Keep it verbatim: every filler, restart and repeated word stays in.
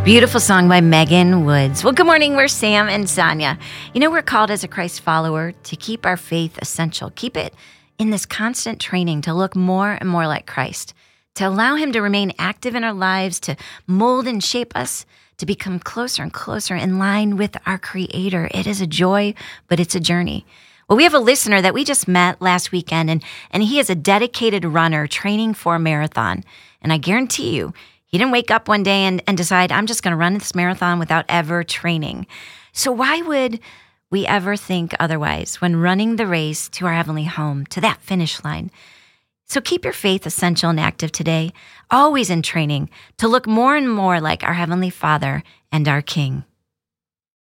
Beautiful song by Megan Woods. Well, good morning. We're Sam and Sonia. You know, we're called as a Christ follower to keep our faith essential. Keep it in this constant training to look more and more like Christ, to allow him to remain active in our lives, to mold and shape us, to become closer and closer in line with our Creator. It is a joy, but it's a journey. Well, we have a listener that we just met last weekend, and, and he is a dedicated runner training for a marathon. And I guarantee you, he didn't wake up one day and, and decide, I'm just going to run this marathon without ever training. So why would we ever think otherwise when running the race to our heavenly home, to that finish line? So keep your faith essential and active today, always in training to look more and more like our Heavenly Father and our King.